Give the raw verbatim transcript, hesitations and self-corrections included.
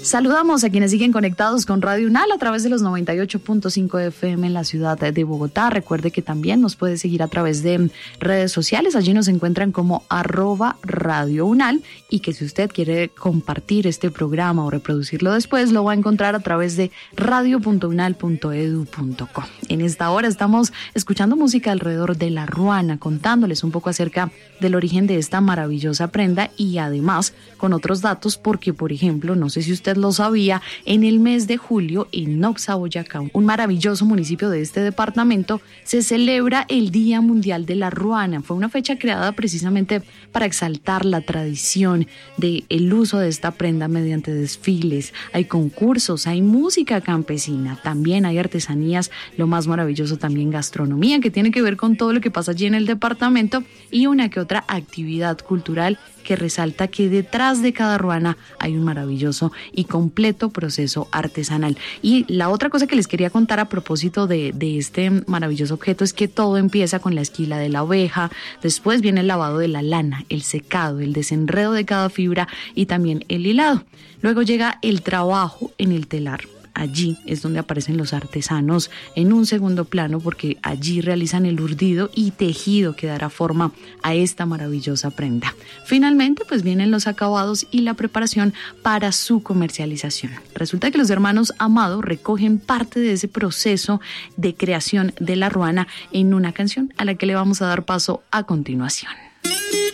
Saludamos a quienes siguen conectados con Radio UNAL a través de los noventa y ocho punto cinco F M en la ciudad de Bogotá. Recuerde que también nos puede seguir a través de redes sociales. Allí nos encuentran como arroba Radio UNAL, y que si usted quiere compartir este programa o reproducirlo después, lo va a encontrar a través de radio punto unal punto edu punto co. En esta hora estamos escuchando música alrededor de la ruana, contándoles un poco acerca del origen de esta maravillosa prenda y además con otros datos, porque por ejemplo, no sé si usted lo sabía, en el mes de julio en Nopsa, Boyacá, un maravilloso municipio de este departamento, se celebra el Día Mundial de la Ruana. Fue una fecha creada precisamente para exaltar la tradición del uso de esta prenda mediante desfiles. Hay concursos, hay música campesina, también hay artesanías, lo más maravilloso también gastronomía, que tiene que ver con todo lo que pasa allí en el departamento, y una que otra actividad cultural que resalta que detrás de cada ruana hay un maravilloso y completo proceso artesanal. Y la otra cosa que les quería contar a propósito de, de este maravilloso objeto es que todo empieza con la esquila de la oveja, después viene el lavado de la lana, el secado, el desenredo de cada fibra y también el hilado. Luego llega el trabajo en el telar. Allí es donde aparecen los artesanos en un segundo plano, porque allí realizan el urdido y tejido que dará forma a esta maravillosa prenda. Finalmente, pues vienen los acabados y la preparación para su comercialización. Resulta que los hermanos Amado recogen parte de ese proceso de creación de la ruana en una canción a la que le vamos a dar paso a continuación.